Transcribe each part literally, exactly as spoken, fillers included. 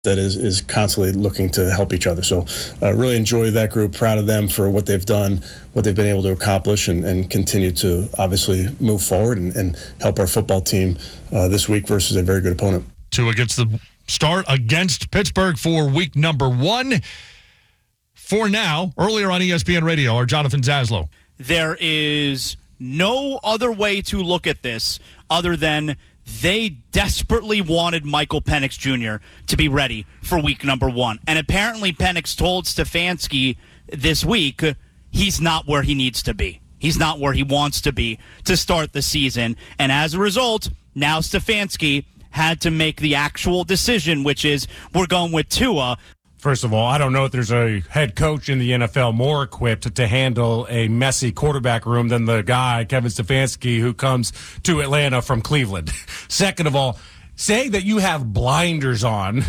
that is, is constantly looking to help each other. So uh, really enjoy that group, proud of them for what they've done, what they've been able to accomplish, and, and continue to obviously move forward and, and help our football team uh, this week versus a very good opponent. Tua gets the start against Pittsburgh for week number one. For now, earlier on E S P N Radio, our Jonathan Zaslow. There is no other way to look at this other than they desperately wanted Michael Penix Junior to be ready for week number one. And apparently Penix told Stefanski this week he's not where he needs to be. He's not where he wants to be to start the season. And as a result, now Stefanski had to make the actual decision, which is we're going with Tua. First of all, I don't know if there's a head coach in the N F L more equipped to handle a messy quarterback room than the guy, Kevin Stefanski, who comes to Atlanta from Cleveland. Second of all, saying that you have blinders on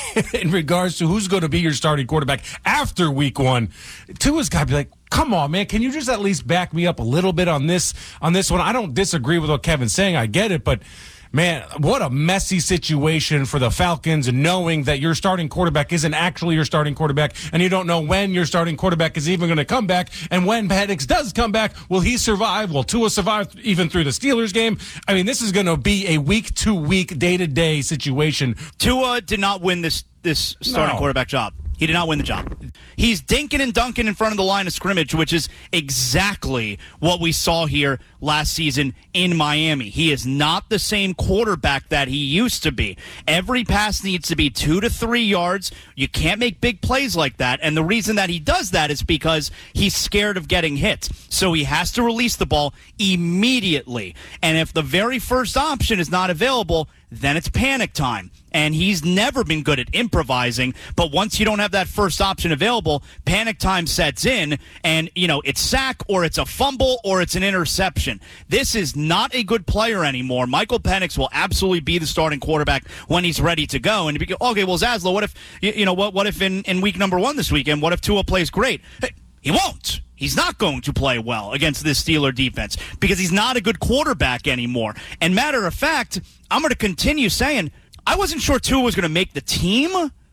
in regards to who's going to be your starting quarterback after week one, Tua's got to be like, come on, man, can you just at least back me up a little bit on this on this one? I don't disagree with what Kevin's saying. I get it, but man, what a messy situation for the Falcons, knowing that your starting quarterback isn't actually your starting quarterback, and you don't know when your starting quarterback is even going to come back. And when Penix does come back, will he survive? Will Tua survive even through the Steelers game? I mean, this is going to be a week-to-week, day-to-day situation. Tua did not win this this starting No. quarterback job. He did not win the job. He's dinking and dunking in front of the line of scrimmage, which is exactly what we saw here last season in Miami. He is not the same quarterback that he used to be. Every pass needs to be two to three yards. You can't make big plays like that. And the reason that he does that is because he's scared of getting hit. So he has to release the ball immediately. And if the very first option is not available, then it's panic time. And he's never been good at improvising, but once you don't have that first option available, panic time sets in, and, you know, it's sack or it's a fumble or it's an interception. This is not a good player anymore. Michael Penix will absolutely be the starting quarterback when he's ready to go. And you go, okay, well, Zaslow, what if, you know, what, what if in, in week number one this weekend, what if Tua plays great? Hey, he won't. He's not going to play well against this Steeler defense because he's not a good quarterback anymore. And matter of fact, I'm going to continue saying, I wasn't sure Tua was going to make the team.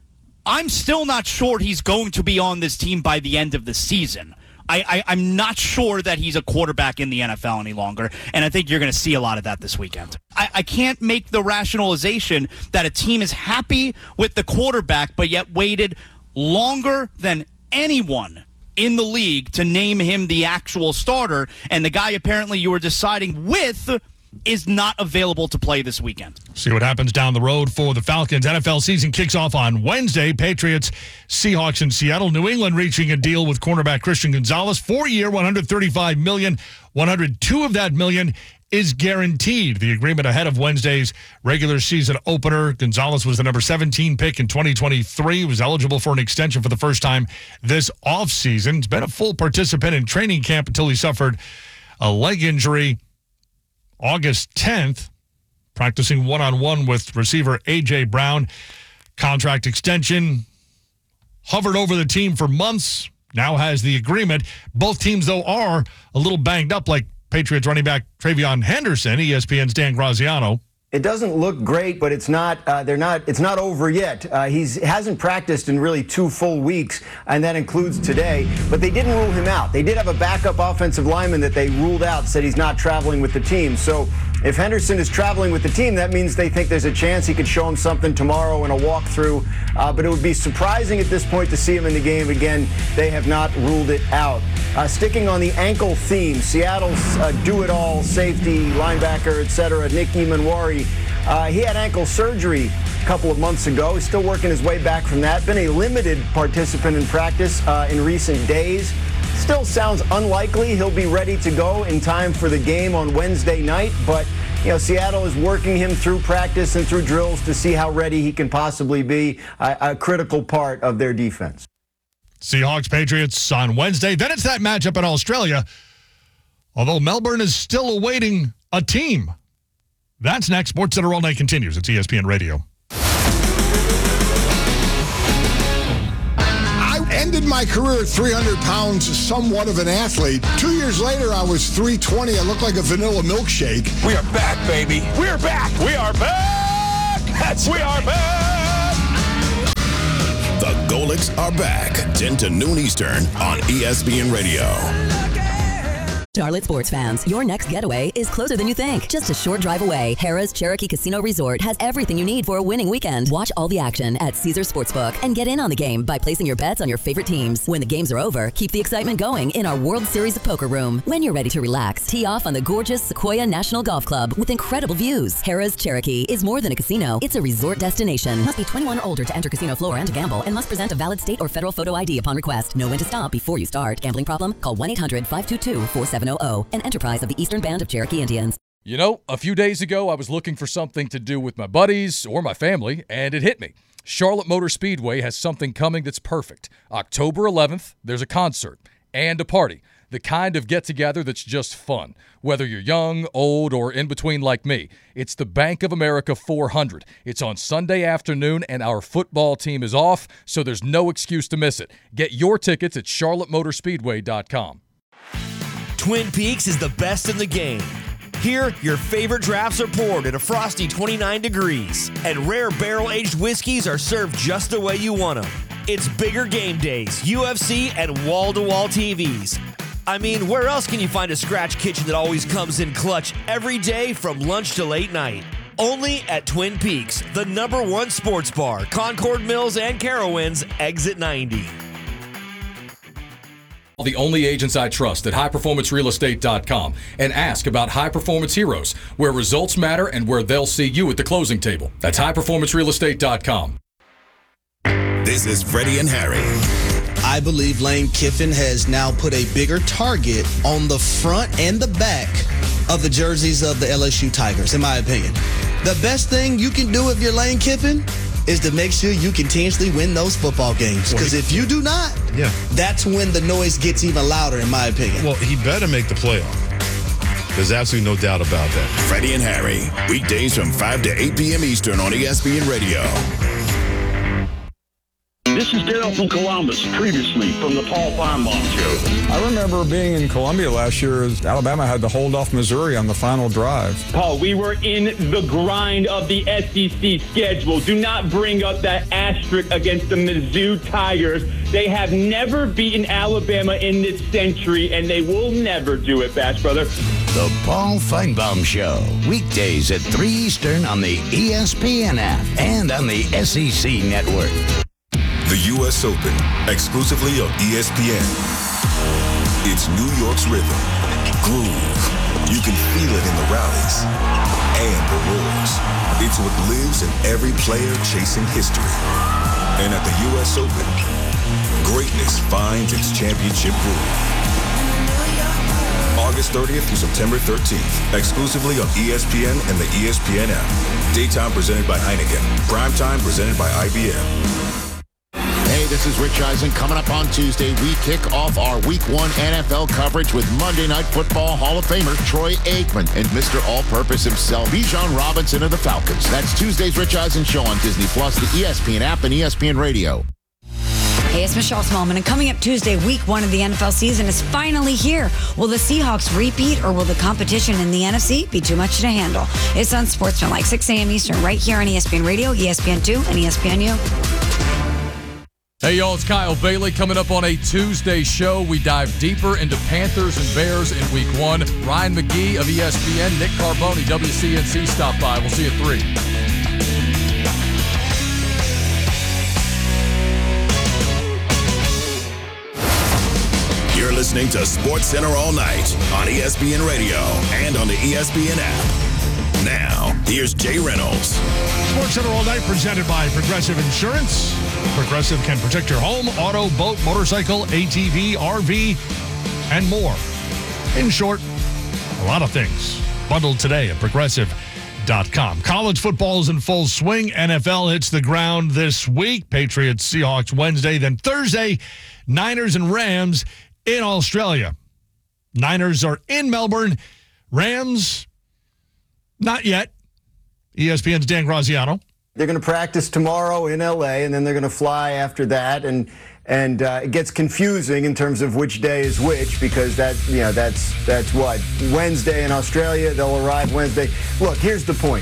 I'm still not sure he's going to be on this team by the end of the season. I, I, I'm not sure that he's a quarterback in the N F L any longer, and I think you're going to see a lot of that this weekend. I, I can't make the rationalization that a team is happy with the quarterback but yet waited longer than anyone in the league to name him the actual starter, and the guy apparently you were deciding with is not available to play this weekend. See what happens down the road for the Falcons. N F L season kicks off on Wednesday. Patriots, Seahawks in Seattle. New England reaching a deal with cornerback Christian Gonzalez. Four-year, one hundred thirty-five million dollars. one hundred two of that million is guaranteed. The agreement ahead of Wednesday's regular season opener. Gonzalez was the number seventeen pick in twenty twenty-three. He was eligible for an extension for the first time this offseason. He's been a full participant in training camp until he suffered a leg injury August tenth, practicing one-on-one with receiver A J. Brown. Contract extension hovered over the team for months, now has the agreement. Both teams, though, are a little banged up, like Patriots running back Travion Henderson. E S P N's Dan Graziano. It doesn't look great, but it's not. Uh, they're not. It's not over yet. Uh, he's hasn't practiced in really two full weeks, and that includes today. But they didn't rule him out. They did have a backup offensive lineman that they ruled out, said he's not traveling with the team. So if Henderson is traveling with the team, that means they think there's a chance he could show him something tomorrow in a walkthrough. Uh, but it would be surprising at this point to see him in the game again. They have not ruled it out. Uh, sticking on the ankle theme, Seattle's uh, do-it-all safety, linebacker, et cetera, Nick Emanwari. Uh, he had ankle surgery a couple of months ago. He's still working his way back from that. Been a limited participant in practice uh, in recent days. Still sounds unlikely he'll be ready to go in time for the game on Wednesday night, but you know, Seattle is working him through practice and through drills to see how ready he can possibly be, a, a critical part of their defense. Seahawks, Patriots on Wednesday. Then it's that matchup in Australia, although Melbourne is still awaiting a team. That's next. SportsCenter All Night continues. It's E S P N Radio. I ended my career at three hundred pounds, somewhat of an athlete. Two years later, I was three twenty. I looked like a vanilla milkshake. We are back, baby. We are back. We are back. That's we are back. Dogs are back ten to noon Eastern on E S P N Radio. Charlotte sports fans, your next getaway is closer than you think. Just a short drive away, Harrah's Cherokee Casino Resort has everything you need for a winning weekend. Watch all the action at Caesars Sportsbook and get in on the game by placing your bets on your favorite teams. When the games are over, keep the excitement going in our World Series of Poker room. When you're ready to relax, tee off on the gorgeous Sequoia National Golf Club with incredible views. Harrah's Cherokee is more than a casino, it's a resort destination. Must be twenty-one or older to enter casino floor and to gamble, and must present a valid state or federal photo I D upon request. Know when to stop before you start. Gambling problem? Call one eight hundred five two two four seven zero zero. An enterprise of the Eastern Band of Cherokee Indians. You know, a few days ago, I was looking for something to do with my buddies or my family, and it hit me. Charlotte Motor Speedway has something coming that's perfect. October eleventh, there's a concert and a party. The kind of get-together that's just fun. Whether you're young, old, or in between like me, it's the Bank of America four hundred. It's on Sunday afternoon, and our football team is off, so there's no excuse to miss it. Get your tickets at charlotte motor speedway dot com. Twin Peaks is the best in the game. Here, your favorite drafts are poured at a frosty twenty-nine degrees, and rare barrel-aged whiskeys are served just the way you want them. It's bigger game days, U F C, and wall-to-wall T Vs. I mean, where else can you find a scratch kitchen that always comes in clutch every day from lunch to late night? Only at Twin Peaks, the number one sports bar, Concord Mills and Carowinds, exit ninety. The only agents I trust at high performance real estate dot com, and ask about High Performance Heroes, where results matter and where they'll see you at the closing table. That's high performance real estate dot com. This is Freddie and Harry. I believe Lane Kiffin has now put a bigger target on the front and the back of the jerseys of the L S U Tigers, in my opinion. The best thing you can do if you're Lane Kiffin is to make sure you continuously win those football games. Because if you do not, yeah, that's when the noise gets even louder, in my opinion. Well, he better make the playoff. There's absolutely no doubt about that. Freddie and Harry, weekdays from five to eight p.m. Eastern on E S P N Radio. This is Daryl from Columbus, previously from the Paul Feinbaum Show. I remember being in Columbia last year as Alabama had to hold off Missouri on the final drive. Paul, we were in the grind of the S E C schedule. Do not bring up that asterisk against the Mizzou Tigers. They have never beaten Alabama in this century, and they will never do it, Bash Brother. The Paul Feinbaum Show, weekdays at three Eastern on the E S P N app and on the S E C Network. The U S Open, exclusively on E S P N. It's New York's rhythm, groove. You can feel it in the rallies and the roars. It's what lives in every player chasing history. And at the U S Open, greatness finds its championship groove. August thirtieth through September thirteenth, exclusively on E S P N and the E S P N app. Daytime presented by Heineken. Primetime presented by I B M. Hey, this is Rich Eisen. Coming up on Tuesday, we kick off our Week one N F L coverage with Monday Night Football Hall of Famer Troy Aikman and Mister All-Purpose himself, Bijan Robinson of the Falcons. That's Tuesday's Rich Eisen Show on Disney Plus, the E S P N app, and E S P N Radio. Hey, it's Michelle Smallman, and coming up Tuesday, week one of the N F L season is finally here. Will the Seahawks repeat, or will the competition in the N F C be too much to handle? It's on Sportsman, like six a.m. Eastern, right here on E S P N Radio, E S P N two, and E S P N U. Hey, y'all, it's Kyle Bailey coming up on a Tuesday show. We dive deeper into Panthers and Bears in week one. Ryan McGee of E S P N, Nick Carboni, W C N C, stop by. We'll see you at three. You're listening to Sports Center all night on E S P N Radio and on the E S P N app. Now, here's Jay Reynolds. Sports Center all night presented by Progressive Insurance. Progressive can protect your home, auto, boat, motorcycle, A T V, R V, and more. In short, a lot of things bundled today at progressive dot com. College football is in full swing. N F L hits the ground this week. Patriots, Seahawks Wednesday. Then Thursday, Niners and Rams in Australia. Niners are in Melbourne. Rams, not yet. E S P N's Dan Graziano. They're going to practice tomorrow in L A, and then they're going to fly after that, and and uh, it gets confusing in terms of which day is which, because that you know that's that's what Wednesday in Australia. They'll arrive Wednesday. Look, here's the point: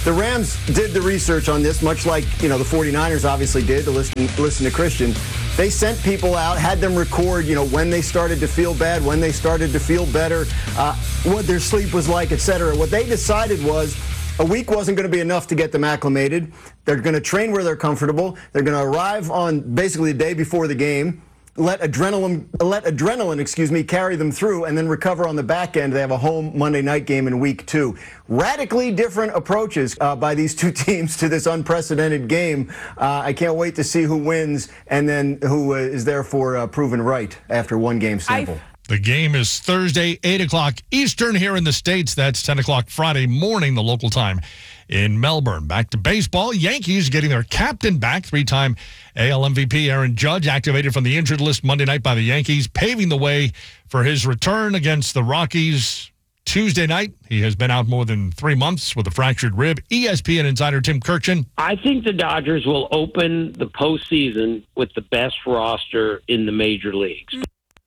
The Rams did the research on this, much like, you know, the 49ers obviously did to listen, listen to Christian. They sent people out, had them record, you know, when they started to feel bad, when they started to feel better, uh, what their sleep was like, et cetera. What they decided was a week wasn't going to be enough to get them acclimated. They're going to train where they're comfortable. They're going to arrive on basically the day before the game. Let adrenaline, let adrenaline, excuse me, carry them through, and then recover on the back end. They have a home Monday night game in week two. Radically different approaches uh, by these two teams to this unprecedented game. Uh, I can't wait to see who wins and then who uh, is therefore uh, proven right after one game sample. The game is Thursday, eight o'clock Eastern here in the States. That's ten o'clock Friday morning, the local time in Melbourne. Back to baseball. Yankees getting their captain back. Three-time A L M V P Aaron Judge activated from the injured list Monday night by the Yankees, paving the way for his return against the Rockies Tuesday night. He has been out more than three months with a fractured rib. E S P N insider Tim Kirchin. I think the Dodgers will open the postseason with the best roster in the major leagues.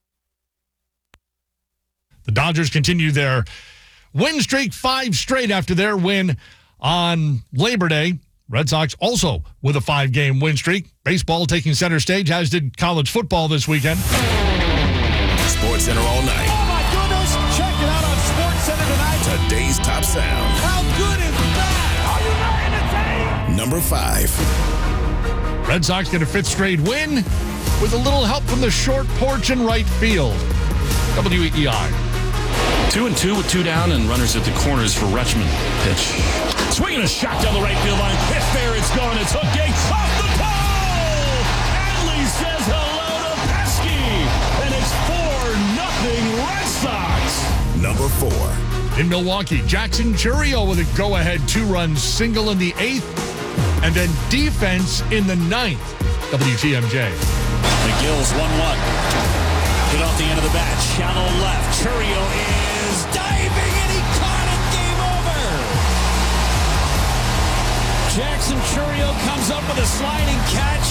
The Dodgers continue their win streak, five straight after their win on Labor Day. Red Sox also with a five-game win streak. Baseball taking center stage, as did college football this weekend. Sports Center all night. Oh, my goodness. Check it out on Sports Center tonight. Today's top sound. How good is that? Are you ready to take? Number five. Red Sox get a fifth straight win with a little help from the short porch in right field. W E E I. Two and two with two down and runners at the corners for Rutschman. Pitch. Swinging a shot down the right field line. Hit fair, it's gone. It's hooked gate off the pole. Adley says hello to Pesky. And it's four nothing Red Sox. Number four. In Milwaukee, Jackson Churio with a go-ahead two-run single in the eighth. And then defense in the ninth. W T M J. McGill's one one. Hit off the end of the bat. Shallow left. Churio is diving and he caught it. Game over. Jackson Churio comes up with a sliding catch.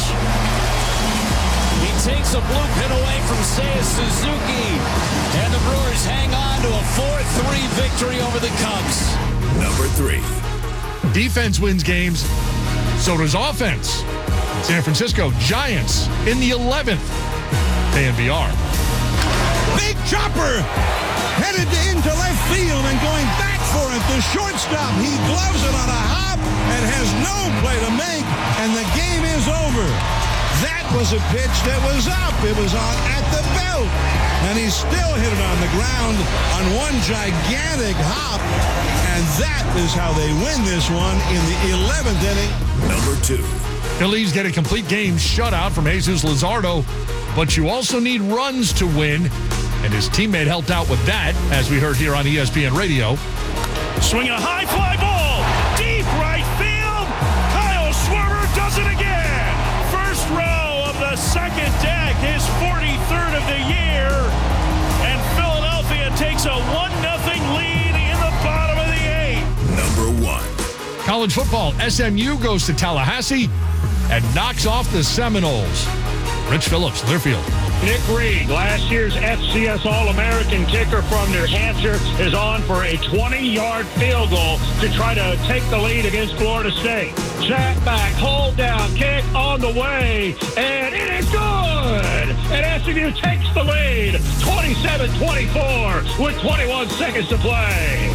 He takes a bloop hit away from Seiya Suzuki. And the Brewers hang on to a four three victory over the Cubs. Number three. Defense wins games. So does offense. San Francisco Giants in the eleventh. K N B R. Big chopper headed into left field and going back for it. The shortstop, he gloves it on a hop and has no play to make, and the game is over. That was a pitch that was up. It was on at the belt, and he still hit it on the ground on one gigantic hop, and that is how they win this one in the eleventh inning. Number two. Phillies get a complete game shutout from Jesus Luzardo, but you also need runs to win, and his teammate helped out with that, as we heard here on E S P N Radio. Swinging a high fly ball, deep right field. Kyle Schwarber does it again. First row of the second deck, his forty-third of the year, and Philadelphia takes a one nothing lead in the bottom of the eighth. Number one. College football, S M U goes to Tallahassee and knocks off the Seminoles. Rich Phillips, Learfield. Nick Reed, last year's F C S All-American kicker from New Hampshire, is on for a twenty-yard field goal to try to take the lead against Florida State. Snap back, hold down, kick on the way, and it is good! And S M U takes the lead, twenty-seven twenty-four, with twenty-one seconds to play.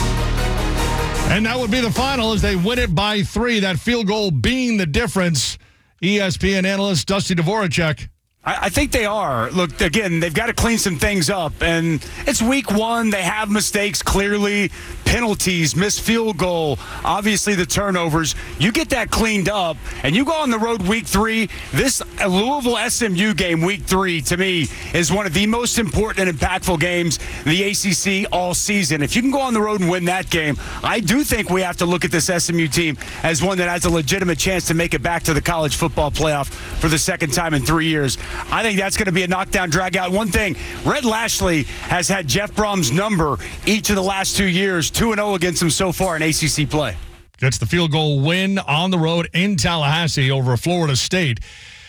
And that would be the final as they win it by three, that field goal being the difference. E S P N analyst Dusty Dvoracek. I think they are. Look, again, they've got to clean some things up. And it's week one. They have mistakes, clearly. Penalties, missed field goal, obviously the turnovers. You get that cleaned up, and you go on the road week three. This Louisville S M U game, week three, to me, is one of the most important and impactful games in the A C C all season. If you can go on the road and win that game, I do think we have to look at this S M U team as one that has a legitimate chance to make it back to the college football playoff for the second time in three years. I think that's going to be a knockdown, drag-out. One thing, Red Lashley has had Jeff Brum's number each of the last two years, two and oh against him so far in A C C play. Gets the field goal win on the road in Tallahassee over Florida State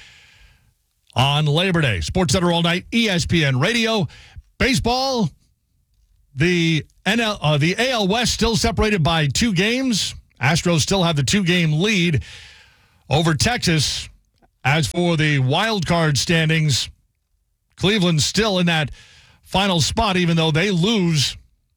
on Labor Day. Sports Center all night, E S P N Radio. Baseball, the N L, uh, the A L West still separated by two games Astros still have the two-game lead over Texas. As for the wild card standings, Cleveland's still in that final spot, even though they lose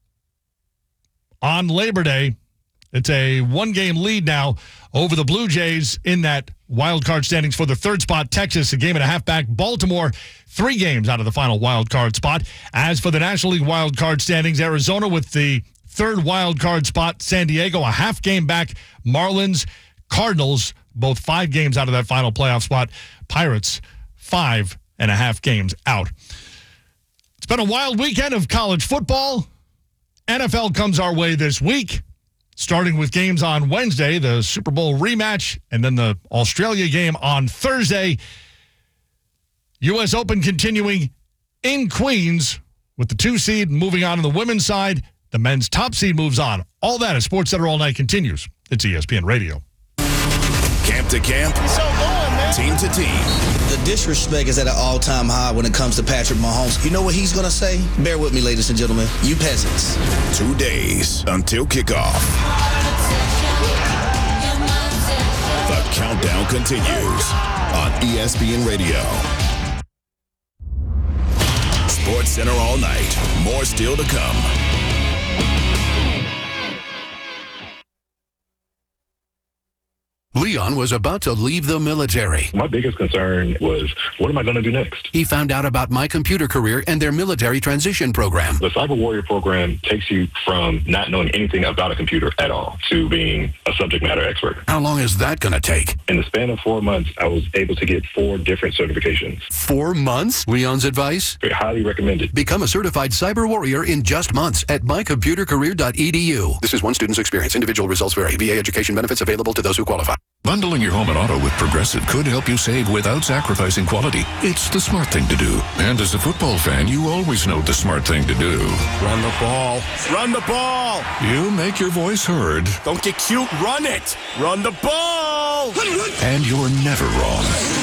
on Labor Day. It's a one-game lead now over the Blue Jays in that wild card standings for the third spot. Texas, a game and a half back. Baltimore, three games out of the final wild card spot. As for the National League wild card standings, Arizona with the third wild card spot. San Diego, a half game back. Marlins, Cardinals, both five games out of that final playoff spot. Pirates, five and a half games out. It's been a wild weekend of college football. N F L comes our way this week, starting with games on Wednesday, the Super Bowl rematch, and then the Australia game on Thursday. U S Open continuing in Queens with the two seed moving on to the women's side. The men's top seed moves on. All that as SportsCenter All Night continues. It's E S P N Radio. Camp to camp, so good, man. Team to team. The disrespect is at an all-time high when it comes to Patrick Mahomes. You know what he's going to say? Bear with me, ladies and gentlemen. You peasants. Two days until kickoff. The countdown continues on E S P N Radio. SportsCenter All Night. More still to come. Leon was about to leave the military. My biggest concern was, what am I going to do next? He found out about My Computer Career and their military transition program. The Cyber Warrior program takes you from not knowing anything about a computer at all to being a subject matter expert. How long is that going to take? In the span of four months, I was able to get four different certifications. Four months? Leon's advice? Very highly recommended. Become a certified Cyber Warrior in just months at my computer career dot e d u. This is one student's experience. Individual results vary. V A education benefits available to those who qualify. Bundling your home and auto with Progressive could help you save without sacrificing quality. It's the smart thing to do. And as a football fan, you always know the smart thing to do. Run the ball. Run the ball. You make your voice heard. Don't get cute. Run it. Run the ball. And you're never wrong.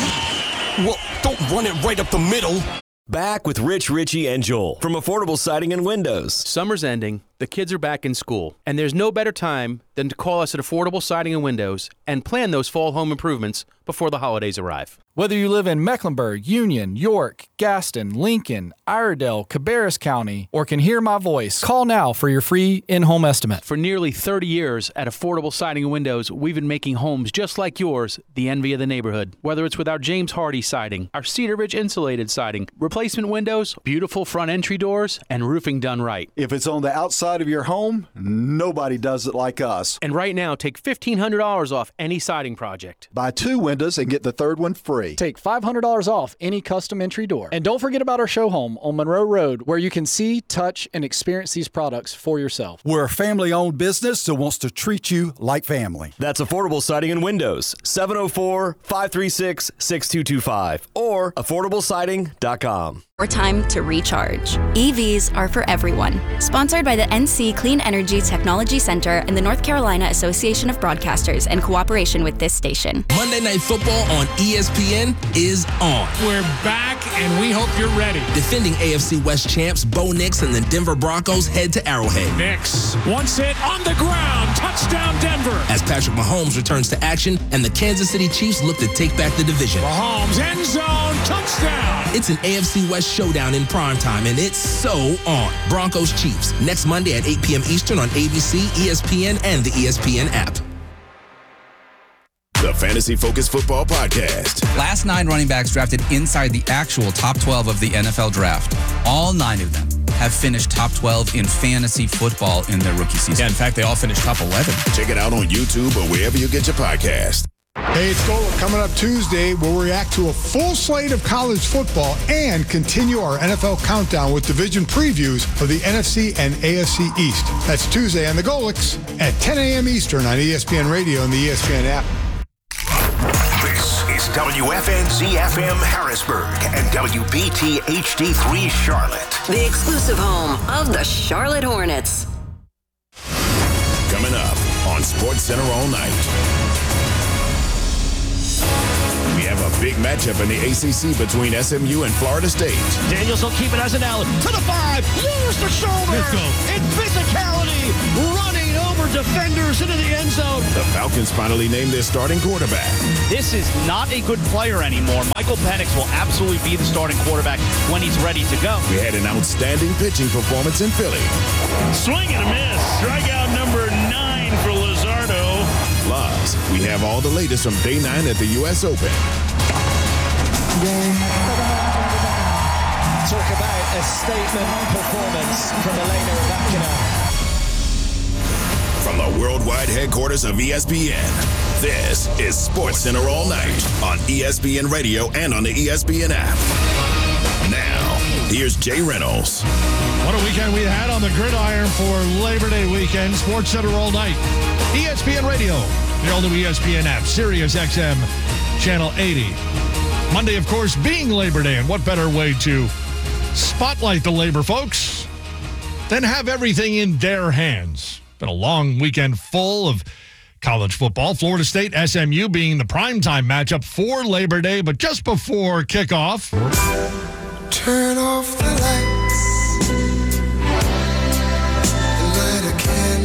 Well, don't run it right up the middle. Back with Rich, Richie, and Joel from Affordable Siding and Windows. Summer's ending, the kids are back in school, and there's no better time than to call us at Affordable Siding and Windows and plan those fall home improvements before the holidays arrive. Whether you live in Mecklenburg, Union, York, Gaston, Lincoln, Iredell, Cabarrus County, or can hear my voice, call now for your free in-home estimate. For nearly thirty years at Affordable Siding and Windows, we've been making homes just like yours the envy of the neighborhood. Whether it's with our James Hardy siding, our Cedar Ridge insulated siding, replacement windows, beautiful front entry doors, and roofing done right. If it's on the outside of your home, nobody does it like us. And right now, take fifteen hundred dollars off any siding project. Buy two windows and get the third one free. Take five hundred dollars off any custom entry door. And don't forget about our show home on Monroe Road, where you can see, touch, and experience these products for yourself. We're a family-owned business that wants to treat you like family. That's Affordable Siding and Windows, seven oh four, five three six, six two two five or affordable siding dot com. More time to recharge. E Vs are for everyone. Sponsored by the N C Clean Energy Technology Center and the North Carolina Association of Broadcasters in cooperation with this station. Monday Night Football on E S P N is on. We're back, and we hope you're ready. Defending A F C West champs Bo Nix and the Denver Broncos head to Arrowhead. Nix wants it on the ground. Touchdown, Denver. As Patrick Mahomes returns to action and the Kansas City Chiefs look to take back the division. Mahomes, end zone, touchdown. It's an A F C West showdown in primetime, and it's so on. Broncos Chiefs, next Monday at eight p.m. Eastern on A B C, E S P N, and the E S P N app. The Fantasy Focus Football Podcast. Last nine running backs drafted inside the actual top twelve of the N F L draft. All nine of them have finished top twelve in fantasy football in their rookie season. Yeah, in fact, they all finished top eleven. Check it out on YouTube or wherever you get your podcast. Hey, it's Golic coming up Tuesday. We'll react to a full slate of college football and continue our N F L countdown with division previews of the N F C and A F C East. That's Tuesday on the Golics at ten a.m. Eastern on E S P N Radio and the E S P N app. This is W F N Z F M Harrisburg and W B T H D three Charlotte. The exclusive home of the Charlotte Hornets. Coming up on SportsCenter All Night. We have a big matchup in the A C C between S M U and Florida State. Daniels will keep it as an Allen to the five. Lowers the shoulder. Let's go. In physicality, running over over defenders into the end zone. The Falcons finally named their starting quarterback. This is not a good player anymore. Michael Penix will absolutely be the starting quarterback when he's ready to go. We had an outstanding pitching performance in Philly. Swing and a miss. Strikeout number nine for Luzardo. Plus, we have all the latest from day nine at the U S Open. Talk about a statement performance from Elena Rybakina. From the worldwide headquarters of E S P N, this is SportsCenter All Night on E S P N Radio and on the E S P N app. Now, here's Jay Reynolds. What a weekend we had on the gridiron for Labor Day weekend. SportsCenter All Night. E S P N Radio, the all-new E S P N app, Sirius X M, Channel eighty. Monday, of course, being Labor Day, and what better way to spotlight the labor folks than have everything in their hands. Been a long weekend full of college football. Florida State, S M U being the primetime matchup for Labor Day, but just before kickoff. Turn off the lights. Light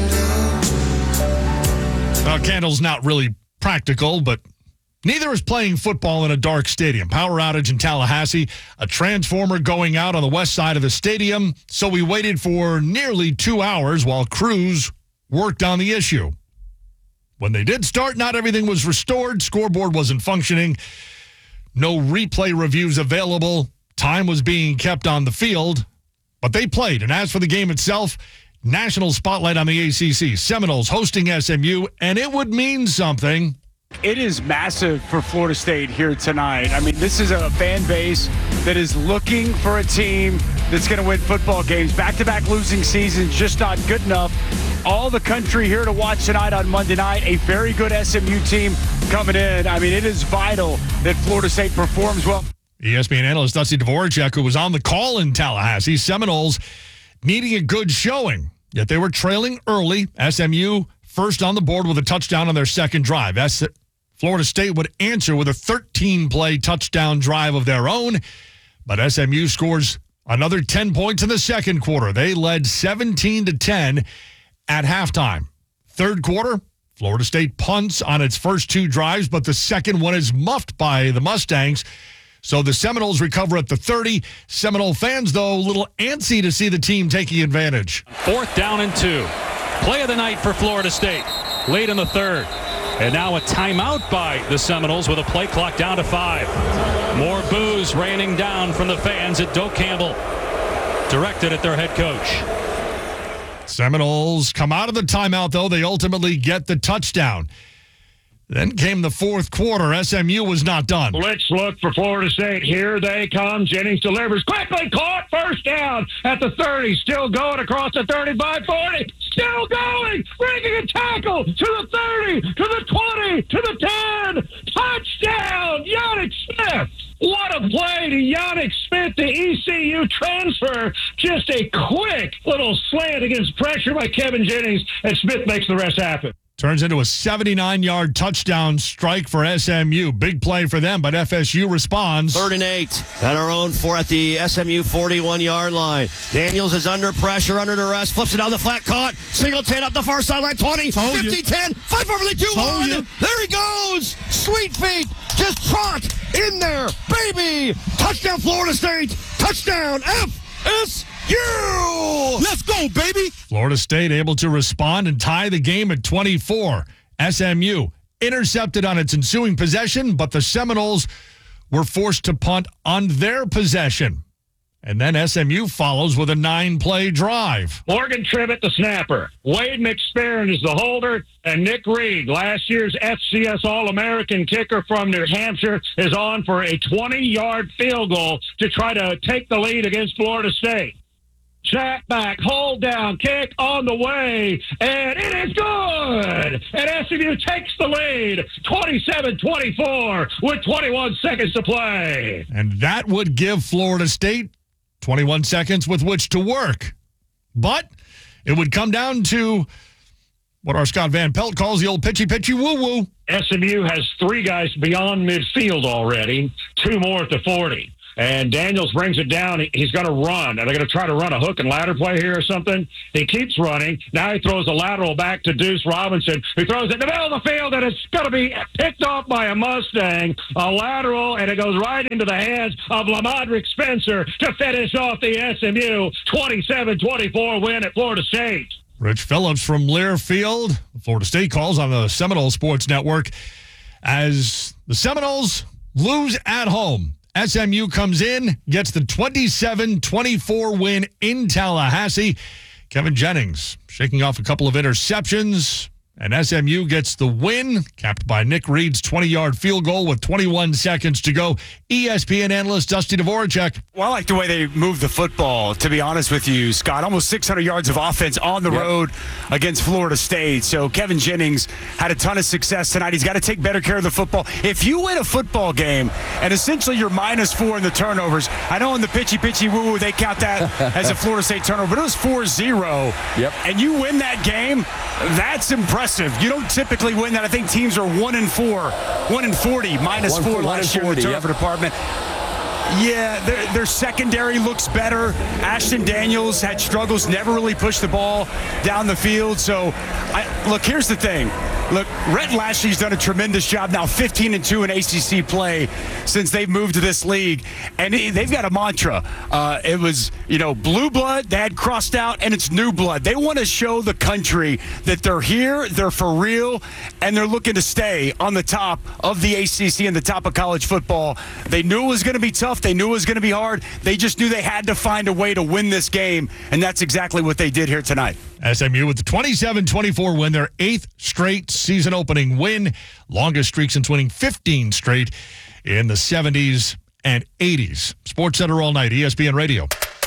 a candle. Well, candle's not really practical, but neither is playing football in a dark stadium. Power outage in Tallahassee, a transformer going out on the west side of the stadium, so we waited for nearly two hours while crews worked on the issue. When they did start, not everything was restored. Scoreboard wasn't functioning. No replay reviews available. Time was being kept on the field, but they played. And as for the game itself, national spotlight on the A C C. Seminoles hosting S M U, and it would mean something. It is massive for Florida State here tonight. I mean, this is a fan base that is looking for a team that's going to win football games. Back-to-back losing seasons, just not good enough. All the country here to watch tonight on Monday night. A very good S M U team coming in. I mean, it is vital that Florida State performs well. E S P N analyst Dusty Dvorak, who was on the call in Tallahassee, Seminoles needing a good showing, yet they were trailing early. S M U first on the board with a touchdown on their second drive. S- Florida State would answer with a thirteen-play touchdown drive of their own, but S M U scores another ten points in the second quarter. They led seventeen to ten at halftime. Third quarter, Florida State punts on its first two drives, but the second one is muffed by the Mustangs. So the Seminoles recover at the thirty. Seminole fans, though, a little antsy to see the team taking advantage. Fourth down and two. Play of the night for Florida State. Late in the third. And now a timeout by the Seminoles with a play clock down to five. More boos raining down from the fans at Doak Campbell, directed at their head coach. Seminoles come out of the timeout, though. They ultimately get the touchdown. Then came the fourth quarter. S M U was not done. Let's look for Florida State. Here they come. Jennings delivers. Quickly caught. First down at the thirty. Still going across the thirty-five forty. Still going. Breaking a tackle to the thirty, to the twenty, to the ten. Touchdown, Yannick Smith. What a play to Yannick Smith, the E C U transfer. Just a quick little slant against pressure by Kevin Jennings, and Smith makes the rest happen. Turns into a seventy-nine-yard touchdown strike for S M U. Big play for them, but F S U responds. Third and eight at our own four at the S M U forty-one-yard line. Daniels is under pressure, under duress, flips it down the flat, caught. Singleton up the far sideline, twenty, fifty, ten, five over the two, one. There he goes. Sweet feet, just trot in there, baby. Touchdown, Florida State. Touchdown, F S U. Let's go, baby. Florida State able to respond and tie the game at twenty-four. S M U intercepted on its ensuing possession, but the Seminoles were forced to punt on their possession. And then S M U follows with a nine-play drive. Morgan Tribbett, the snapper. Wade McSparron is the holder. And Nick Reed, last year's F C S All-American kicker from New Hampshire, is on for a twenty-yard field goal to try to take the lead against Florida State. Snap back, hold down, kick on the way, and it is good! And S M U takes the lead, twenty-seven twenty-four, with twenty-one seconds to play. And that would give Florida State twenty-one seconds with which to work. But it would come down to what our Scott Van Pelt calls the old pitchy-pitchy woo-woo. S M U has three guys beyond midfield already, two more at the forty. and Daniels brings it down. He, he's going to run. Are they going to try to run a hook and ladder play here or something? He keeps running. Now he throws a lateral back to Deuce Robinson. He throws it in the middle of the field, and it's going to be picked off by a Mustang. A lateral, and it goes right into the hands of LaModrick Spencer to finish off the S M U twenty-seven twenty-four win at Florida State. Rich Phillips from Learfield, Florida State calls on the Seminole Sports Network. As the Seminoles lose at home, S M U comes in, gets the twenty-seven twenty-four win in Tallahassee. Kevin Jennings shaking off a couple of interceptions, and S M U gets the win, capped by Nick Reed's twenty-yard field goal with twenty-one seconds to go. E S P N analyst Dusty Dvorak. Well, I like the way they move the football, to be honest with you, Scott. Almost six hundred yards of offense on the yep. road against Florida State. So Kevin Jennings had a ton of success tonight. He's got to take better care of the football. If you win a football game and essentially you're minus four in the turnovers, I know in the pitchy, pitchy, woo-woo, they count that as a Florida State turnover, but it was four zero. Yep. And you win that game, that's impressive. You don't typically win that. I think teams are one and four, one and forty, minus one, four one last year in the turnover yep. department. Yeah, their, their secondary looks better. Ashton Daniels had struggles, never really pushed the ball down the field. So, I, look, here's the thing. Look, Rhett Lashley's done a tremendous job now, fifteen and two in A C C play since they've moved to this league. And they've got a mantra. Uh, it was, you know, blue blood, they had crossed out, and it's new blood. They want to show the country that they're here, they're for real, and they're looking to stay on the top of the A C C and the top of college football. They knew it was going to be tough. They knew it was going to be hard. They just knew they had to find a way to win this game, and that's exactly what they did here tonight. S M U with the twenty-seven twenty-four win, their eighth straight season opening win, longest streak since winning fifteen straight in the seventies and eighties. Sports Center all night, E S P N Radio.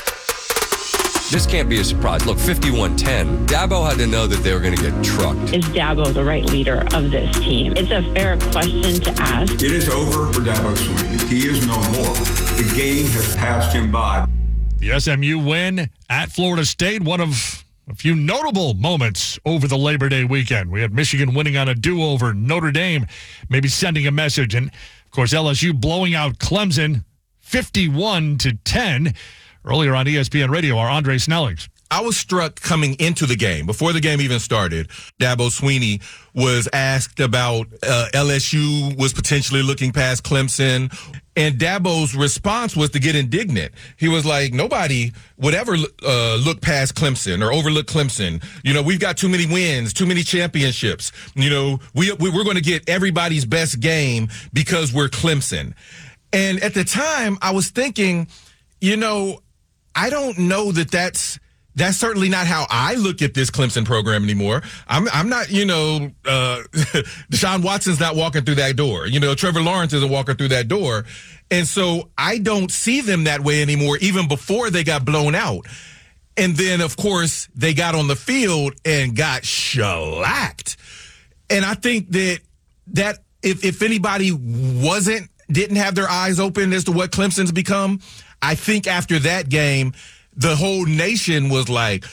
This can't be a surprise. Look, fifty-one ten. Dabo had to know that they were going to get trucked. Is Dabo the right leader of this team? It's a fair question to ask. It is over for Dabo Swinney. He is no more. The game has passed him by. The S M U win at Florida State, one of a few notable moments over the Labor Day weekend. We had Michigan winning on a do-over, Notre Dame maybe sending a message, and, of course, L S U blowing out Clemson fifty-one to ten. Earlier on E S P N Radio, our Andre Snellings. I was struck coming into the game, before the game even started. Dabo Swinney was asked about uh, L S U was potentially looking past Clemson, and Dabo's response was to get indignant. He was like, nobody would ever uh, look past Clemson or overlook Clemson. You know, we've got too many wins, too many championships. You know, we, we we're going to get everybody's best game because we're Clemson. And at the time, I was thinking, you know, I don't know that that's that's certainly not how I look at this Clemson program anymore. I'm I'm not, you know, uh, Deshaun Watson's not walking through that door. You know, Trevor Lawrence isn't walking through that door. And so I don't see them that way anymore, even before they got blown out. And then, of course, they got on the field and got shellacked. And I think that that if if anybody wasn't, didn't have their eyes open as to what Clemson's become, I think after that game, the whole nation was like,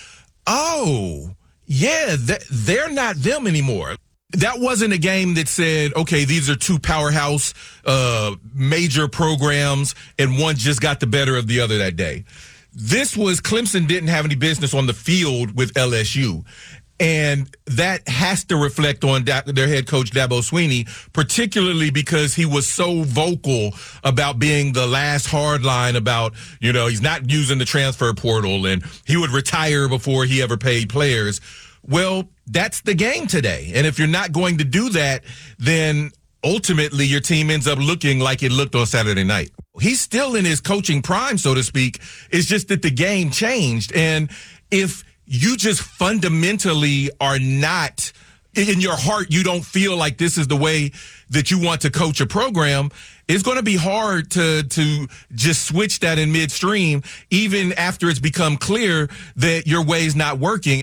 oh, yeah, th- they're not them anymore. That wasn't a game that said, okay, these are two powerhouse uh, major programs, and one just got the better of the other that day. This was Clemson didn't have any business on the field with L S U. And that has to reflect on da- their head coach, Dabo Swinney, particularly because he was so vocal about being the last hard line about, you know, he's not using the transfer portal and he would retire before he ever paid players. Well, that's the game today. And if you're not going to do that, then ultimately your team ends up looking like it looked on Saturday night. He's still in his coaching prime, so to speak. It's just that the game changed. And if you just fundamentally are not, in your heart, you don't feel like this is the way that you want to coach a program, it's going to be hard to to just switch that in midstream, even after it's become clear that your way's not working.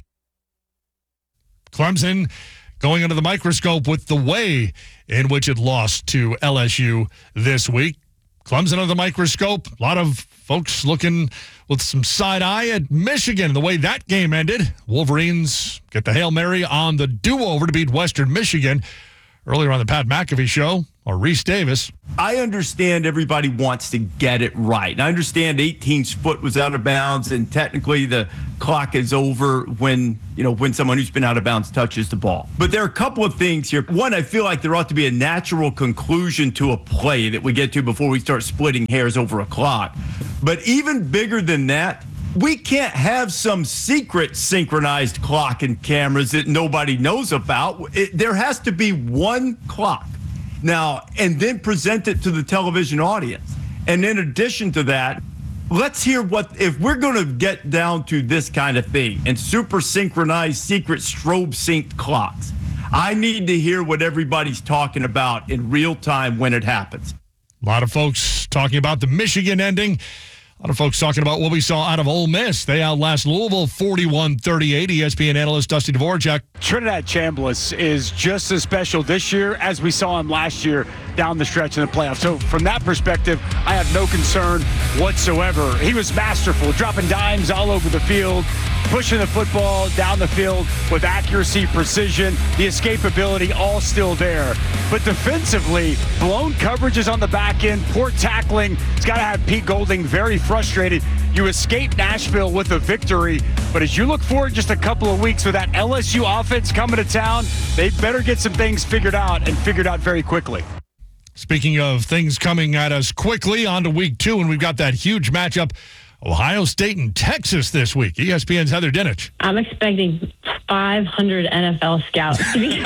Clemson going under the microscope with the way in which it lost to L S U this week. Clemson under the microscope. A lot of folks looking with some side eye at Michigan. The way that game ended, Wolverines get the Hail Mary on the do-over to beat Western Michigan Earlier on the Pat McAfee Show, or Reese Davis. I understand everybody wants to get it right. And I understand eighteen's foot was out of bounds, and technically the clock is over when, you know, when someone who's been out of bounds touches the ball. But there are a couple of things here. One, I feel like there ought to be a natural conclusion to a play that we get to before we start splitting hairs over a clock. But even bigger than that, we can't have some secret synchronized clock and cameras that nobody knows about. It, there has to be one clock now, and then present it to the television audience. And in addition to that, let's hear what, if we're going to get down to this kind of thing and super synchronized secret strobe synced clocks, I need to hear what everybody's talking about in real time when it happens. A lot of folks talking about the Michigan ending. A lot of folks talking about what we saw out of Ole Miss. They outlast Louisville forty-one thirty-eight. E S P N analyst Dusty Dvorak. Trinidad Chambliss is just as special this year as we saw him last year down the stretch in the playoffs. So from that perspective, I have no concern whatsoever. He was masterful, dropping dimes all over the field, pushing the football down the field with accuracy, precision, the escapability, all still there. But defensively, blown coverages on the back end, poor tackling. It's got to have Pete Golding very frustrated. You escape Nashville with a victory, but as you look forward just a couple of weeks with that L S U offense coming to town, they better get some things figured out and figured out very quickly. Speaking of things coming at us quickly, on to week two, and we've got that huge matchup, Ohio State and Texas this week. E S P N's Heather Dinich. I'm expecting five hundred N F L scouts to be.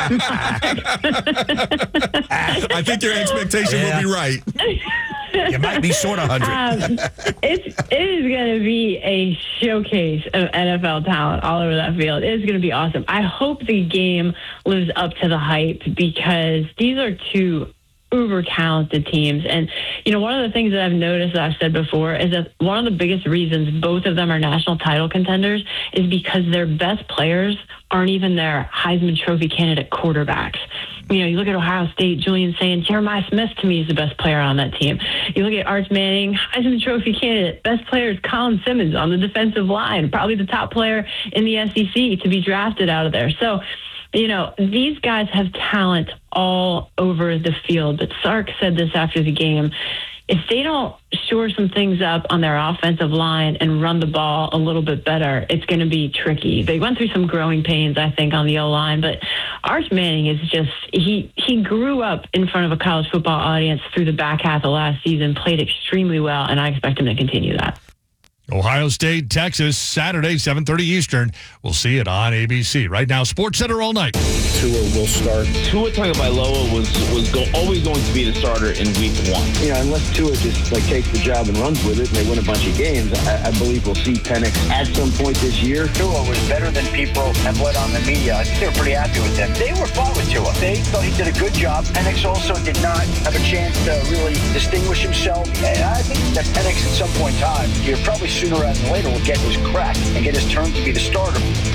I think your expectation yeah. will be right. You might be short one hundred. Um, it's, it is going to be a showcase of N F L talent all over that field. It is going to be awesome. I hope the game lives up to the hype because these are two uber talented teams. And, you know, one of the things that I've noticed that I've said before is that one of the biggest reasons both of them are national title contenders is because their best players aren't even their Heisman Trophy candidate quarterbacks. You know, you look at Ohio State, Julian saying Jeremiah Smith to me is the best player on that team. You look at Arch Manning, Heisman Trophy candidate, best player is Colin Simmons on the defensive line, probably the top player in the S E C to be drafted out of there. So, you know, these guys have talent all over the field. But Sark said this after the game. If they don't shore some things up on their offensive line and run the ball a little bit better, it's going to be tricky. They went through some growing pains, I think, on the O-line. But Arch Manning is just, he, he grew up in front of a college football audience through the back half of last season, played extremely well, and I expect him to continue that. Ohio State, Texas, Saturday, seven thirty Eastern. We'll see it on A B C. Right now, Sports Center all night. Tua will start. Tua Tagovailoa was was go, always going to be the starter in week one. You know, unless Tua just like takes the job and runs with it and they win a bunch of games, I, I believe we'll see Penix at some point this year. Tua was better than people have let on the media. I think they were pretty happy with him. They were fine with Tua. They thought he did a good job. Penix also did not have a chance to really distinguish himself. And I think that Penix at some point in time, you're probably sooner rather than later will get his crack and get his turn to be the starter.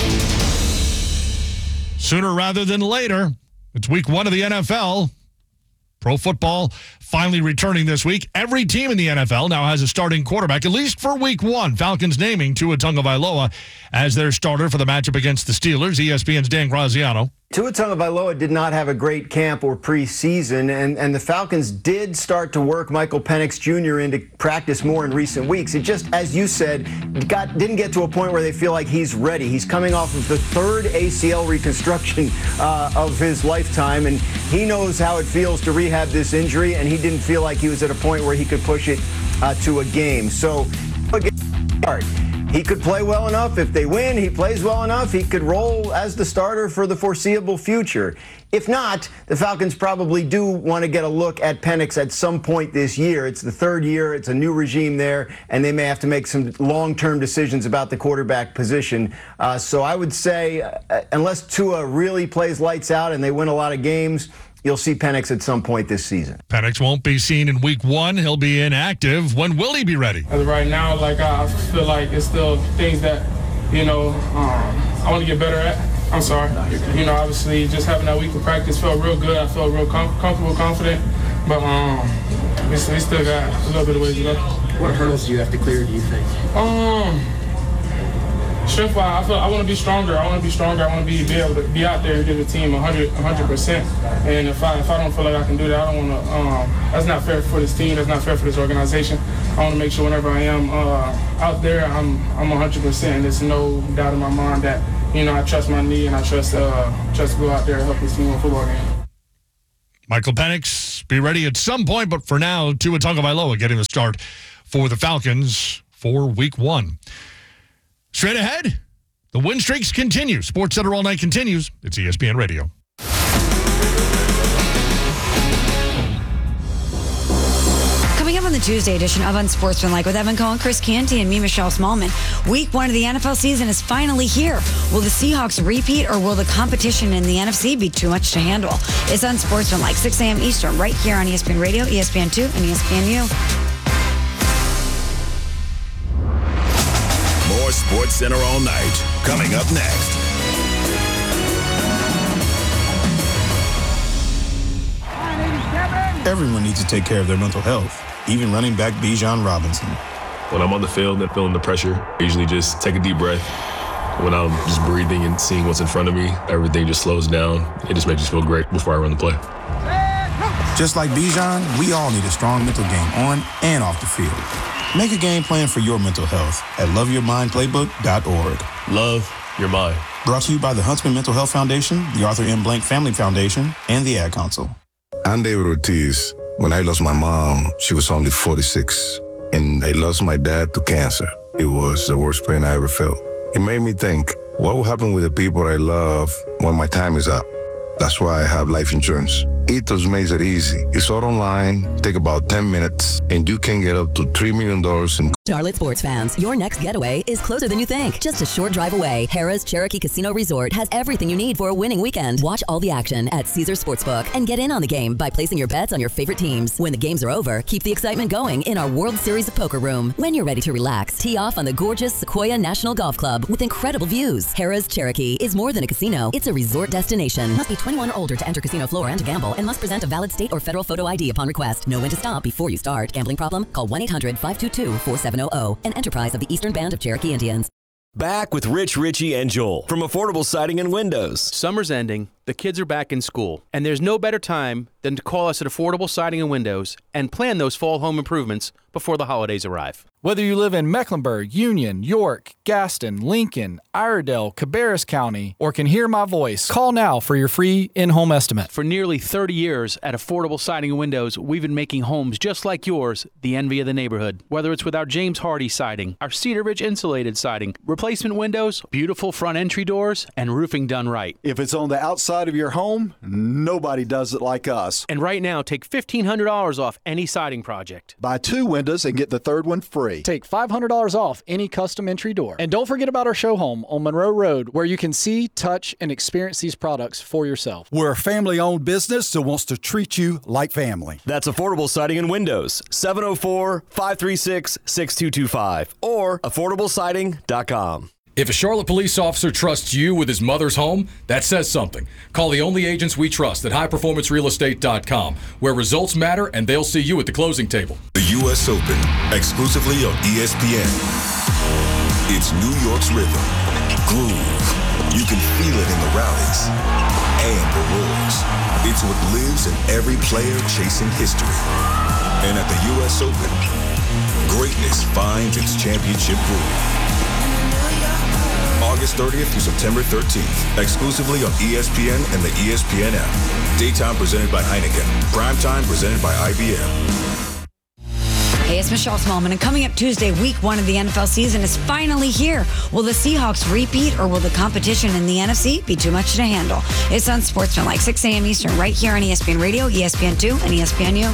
Sooner rather than later. It's week one of the N F L. Pro football finally returning this week. Every team in the N F L now has a starting quarterback, at least for week one. Falcons naming Tua Tagovailoa as their starter for the matchup against the Steelers. E S P N's Dan Graziano. Tua Tagovailoa did not have a great camp or preseason, and, and the Falcons did start to work Michael Penix Junior into practice more in recent weeks. It just, as you said, got didn't get to a point where they feel like he's ready. He's coming off of the third A C L reconstruction uh, of his lifetime, and he knows how it feels to rehab this injury, and he didn't feel like he was at a point where he could push it uh, to a game. So, again, hard. He could play well enough. If they win, he plays well enough. He could roll as the starter for the foreseeable future. If not, the Falcons probably do want to get a look at Penix at some point this year. It's the third year. It's a new regime there, and they may have to make some long-term decisions about the quarterback position. Uh, so I would say, uh, unless Tua really plays lights out and they win a lot of games, you'll see Penix at some point this season. Penix won't be seen in week one. He'll be inactive. When will he be ready? As of right now, like I feel like it's still things that, you know, um, I want to get better at. I'm sorry. You know, obviously just having that week of practice felt real good. I felt real com- comfortable, confident. But um, we, we still got a little bit of ways to go. What hurdles do you have to clear, do you think? Um, strength-wise, I feel I want to be stronger. I want to be stronger. I want to be, be able to be out there and give the team one hundred percent. And if I if I don't feel like I can do that, I don't want to. Um, that's not fair for this team. That's not fair for this organization. I want to make sure whenever I am uh, out there, I'm I'm one hundred percent. There's no doubt in my mind that, you know, I trust my knee and I trust uh, trust to go out there and help this team win a football game. Michael Penix, be ready at some point, but for now, Tua Tagovailoa getting the start for the Falcons for week one. Straight ahead, the win streaks continue. Sports Center All Night continues. It's E S P N Radio. Coming up on the Tuesday edition of Unsportsmanlike with Evan Cohen, Chris Canty, and me, Michelle Smallman. Week one of the N F L season is finally here. Will the Seahawks repeat, or will the competition in the N F C be too much to handle? It's Unsportsmanlike, six a.m. Eastern, right here on E S P N Radio, E S P N two, and E S P N U. More Sports Center all night. Coming up next. Everyone needs to take care of their mental health, even running back Bijan Robinson. When I'm on the field and feeling the pressure, I usually just take a deep breath. When I'm just breathing and seeing what's in front of me, everything just slows down. It just makes me feel great before I run the play. Just like Bijan, we all need a strong mental game on and off the field. Make a game plan for your mental health at love your mind playbook dot org. Love your mind. Brought to you by the Huntsman Mental Health Foundation, the Arthur M. Blank Family Foundation, and the Ad Council. I'm David Ortiz. When I lost my mom, she was only forty-six, and I lost my dad to cancer. It was the worst pain I ever felt. It made me think, what will happen with the people I love when my time is up? That's why I have life insurance. Ethos makes it easy. It's all online, take about ten minutes, and you can get up to three million dollars in. Charlotte sports fans, your next getaway is closer than you think. Just a short drive away, Harrah's Cherokee Casino Resort has everything you need for a winning weekend. Watch all the action at Caesars Sportsbook and get in on the game by placing your bets on your favorite teams. When the games are over, keep the excitement going in our World Series of Poker room. When you're ready to relax, tee off on the gorgeous Sequoia National Golf Club with incredible views. Harrah's Cherokee is more than a casino. It's a resort destination. Must be twenty-one or older to enter casino floor and to gamble, and must present a valid state or federal photo I D upon request. Know when to stop before you start. Gambling problem? Call one eight hundred five two two four seven zero zero. An enterprise of the Eastern Band of Cherokee Indians. Back with Rich, Richie, and Joel from Affordable Siding and Windows. Summer's ending, the kids are back in school, and there's no better time than to call us at Affordable Siding and Windows and plan those fall home improvements before the holidays arrive. Whether you live in Mecklenburg, Union, York, Gaston, Lincoln, Iredell, Cabarrus County, or can hear my voice, call now for your free in-home estimate. For nearly thirty years at Affordable Siding and Windows, we've been making homes just like yours the envy of the neighborhood. Whether it's with our James Hardy siding, our Cedar Ridge insulated siding, replacement windows, beautiful front entry doors, and roofing done right. If it's on the outside of your home, nobody does it like us. And right now, take fifteen hundred dollars off any siding project. Buy two windows and get the third one free. Take five hundred dollars off any custom entry door. And don't forget about our show home on Monroe Road, where you can see, touch, and experience these products for yourself. We're a family-owned business that wants to treat you like family. That's Affordable Siding and Windows, seven oh four, five three six, six two two five or affordable siding dot com. If a Charlotte police officer trusts you with his mother's home, that says something. Call the only agents we trust at high performance real estate dot com, where results matter and they'll see you at the closing table. The U S Open, exclusively on E S P N. It's New York's rhythm, groove. You can feel it in the rallies and the roars. It's what lives in every player chasing history. And at the U S Open, greatness finds its championship groove. August thirtieth through September thirteenth, exclusively on E S P N and the E S P N app. Daytime presented by Heineken. Primetime presented by I B M. Hey, it's Michelle Smallman, and coming up Tuesday, week one of the N F L season is finally here. Will the Seahawks repeat, or will the competition in the N F C be too much to handle? It's on Sportsmanlike, six a.m. Eastern, right here on E S P N Radio, E S P N two, and E S P N U.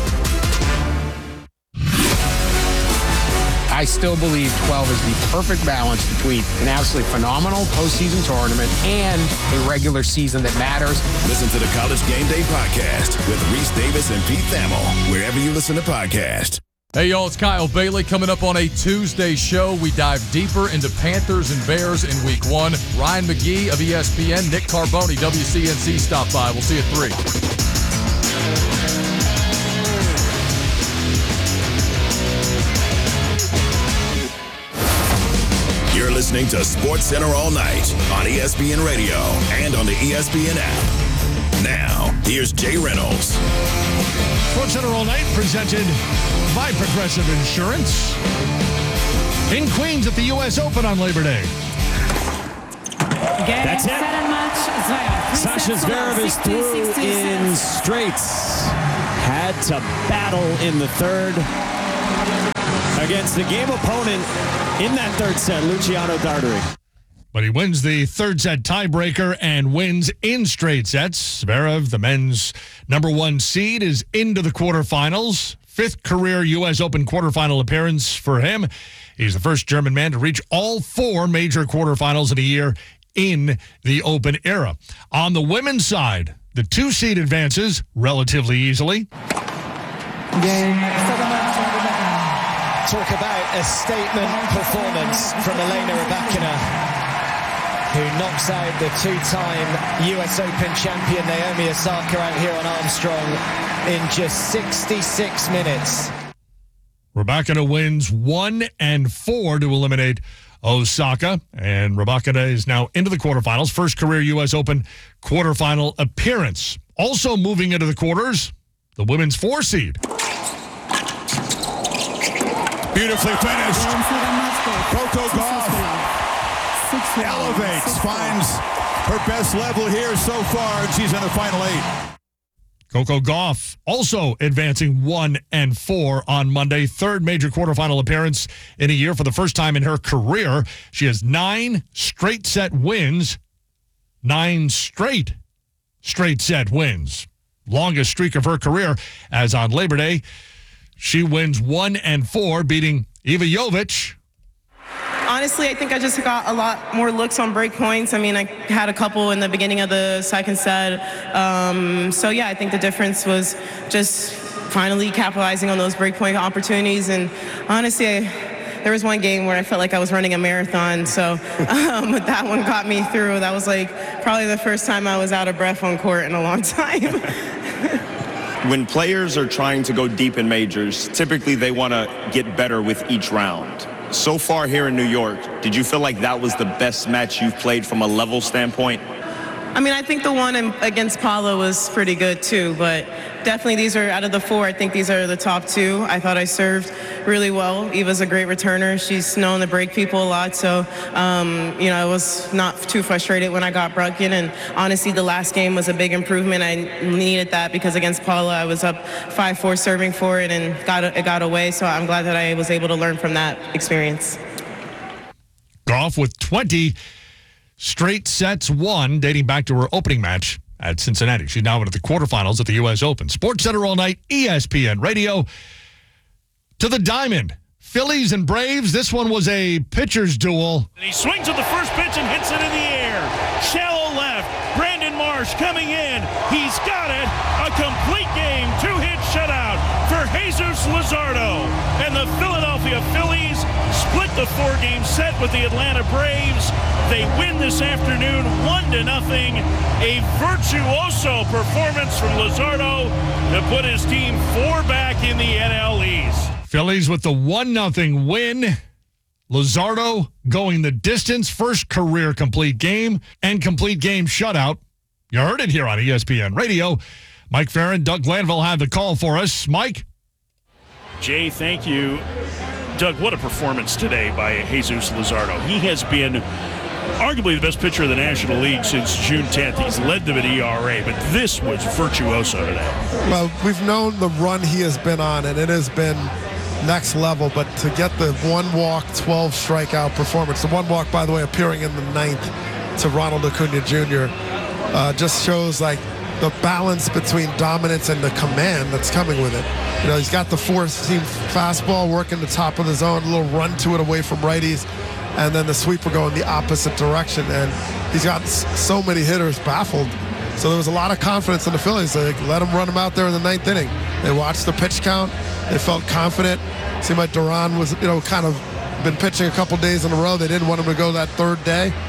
I still believe twelve is the perfect balance between an absolutely phenomenal postseason tournament and a regular season that matters. Listen to the College Game Day Podcast with Reese Davis and Pete Thamel, wherever you listen to podcasts. Hey, y'all, it's Kyle Bailey. Coming up on a Tuesday show, we dive deeper into Panthers and Bears in week one. Ryan McGee of E S P N, Nick Carboni, W C N C, stop by. We'll see you at three. You're listening listening to Sports Center all night on E S P N Radio and on the E S P N app. Now, here's Jay Reynolds. Sports Center all night presented by Progressive Insurance. In Queens at the U S Open on Labor Day. That's it. Sasha Zverev is through in straights. Had to battle in the third against the game opponent in that third set, Luciano Darderi. But he wins the third set tiebreaker and wins in straight sets. Zverev, the men's number one seed, is into the quarterfinals. Fifth career U S Open quarterfinal appearance for him. He's the first German man to reach all four major quarterfinals in a year in the Open era. On the women's side, the two seed advances relatively easily. Talk about a statement performance from Elena Rybakina, who knocks out the two-time U S Open champion Naomi Osaka out here on Armstrong in just sixty-six minutes. Rybakina wins one and four to eliminate Osaka, and Rybakina is now into the quarterfinals. First career U S Open quarterfinal appearance. Also moving into the quarters, the women's four seed. Beautifully finished. Coco Gauff elevates, finds her best level here so far, and she's in the final eight. Coco Gauff also advancing one and four on Monday. Third major quarterfinal appearance in a year for the first time in her career. She has nine straight set wins. Nine straight straight set wins. Longest streak of her career, as on Labor Day, she wins one and four, beating Iva Jovic. Honestly, I think I just got a lot more looks on break points. I mean, I had a couple in the beginning of the second set. Um, so, yeah, I think the difference was just finally capitalizing on those break point opportunities. And honestly, I, there was one game where I felt like I was running a marathon. So um, that one got me through. That was like probably the first time I was out of breath on court in a long time. When players are trying to go deep in majors, typically they want to get better with each round. So far here in New York, did you feel like that was the best match you've played from a level standpoint? I mean, I think the one in, against Paula was pretty good too, but definitely these are, out of the four, I think these are the top two. I thought I served really well. Eva's a great returner. She's known to break people a lot, so, um, you know, I was not too frustrated when I got broken, and honestly, the last game was a big improvement. I needed that because against Paula, I was up five four serving for it and got it got away, so I'm glad that I was able to learn from that experience. Gauff with twenty straight sets won, dating back to her opening match at Cincinnati. She's now into the quarterfinals at the U S Open. Sports Center all night, E S P N Radio. To the diamond, Phillies and Braves. This one was a pitcher's duel. And he swings at the first pitch and hits it in the air. Shallow left. Brandon Marsh coming in. He's got it. A complete game. Two-hit shutout for Jesus Luzardo. And the Philadelphia Phillies split the four-game set with the Atlanta Braves. They win this afternoon one to nothing. A virtuoso performance from Luzardo to put his team four back in the N L East. Phillies with the one nothing win. Luzardo going the distance. First career complete game and complete game shutout. You heard it here on E S P N Radio. Mike Farron, Doug Glanville had the call for us. Mike? Jay, thank you. Doug, what a performance today by Jesus Luzardo. He has been arguably the best pitcher of the National League since June tenth. He's led them at E R A, but this was virtuoso today. Well, we've known the run he has been on, and it has been next level, but to get the one walk, twelve strikeout performance, the one walk, by the way, appearing in the ninth to Ronald Acuna Junior, uh, just shows like the balance between dominance and the command that's coming with it. You know, he's got the four-seam fastball working the top of the zone, a little run to it away from righties, and then the sweeper going the opposite direction. And he's got so many hitters baffled. So there was a lot of confidence in the Phillies. They let him run him out there in the ninth inning. They watched the pitch count. They felt confident. Seemed like Duran was, you know, kind of been pitching a couple days in a row. They didn't want him to go that third day.